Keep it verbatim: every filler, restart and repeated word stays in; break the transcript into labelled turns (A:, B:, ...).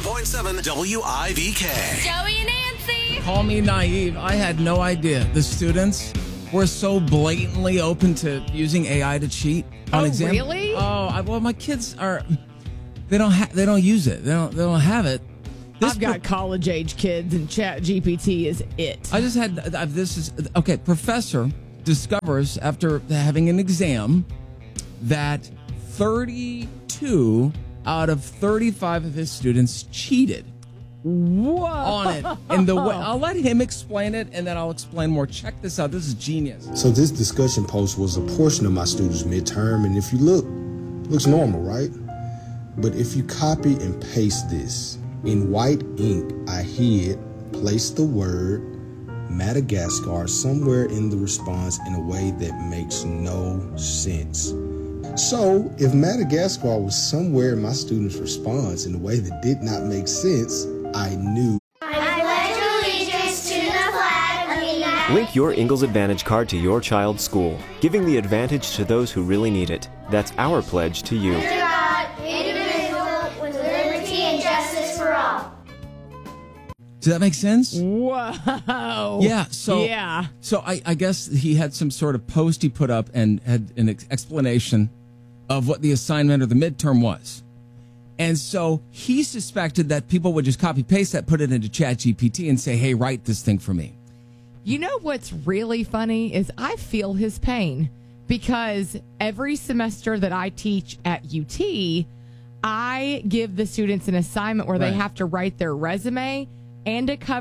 A: point seven W I V K.
B: Joey and Nancy.
C: Call me naive. I had no idea the students were so blatantly open to using A I to cheat on
D: Oh,
C: exams.
D: really?
C: Oh, I, well, my kids are. They don't. Ha- they don't use it. They don't. They don't have it. This
D: I've got
C: pro-
D: college age kids, and Chat G P T is it.
C: I just had. Uh, this is okay. Professor discovers after having an exam that thirty-two out of thirty-five of his students cheated.
D: Whoa.
C: On it. And the way, I'll let him explain it, and then I'll explain more. Check this out. This is genius.
E: So this discussion post was a portion of my students' midterm, and if you look, looks normal, right? But if you copy and paste this, in white ink, I hid, placed the word Madagascar somewhere in the response in a way that makes no sense. So if Madagascar was somewhere in my student's response in a way that did not make sense, I knew.
F: I pledge allegiance to the flag of the United
G: Link your Ingalls Advantage card to your child's school, giving the advantage to those who really need it. That's our pledge to you.
F: States, God, indivisible, with liberty and justice for all.
C: Does that make sense?
D: Whoa.
C: Yeah. So
D: Yeah.
C: So I, I guess he had some sort of post he put up and had an ex- explanation of what the assignment or the midterm was. And so he suspected that people would just copy paste that, put it into Chat G P T and say, hey, write this thing for me.
D: You know what's really funny is I feel his pain because every semester that I teach at U T, I give the students an assignment where
C: Right.
D: they have to write their resume and a cover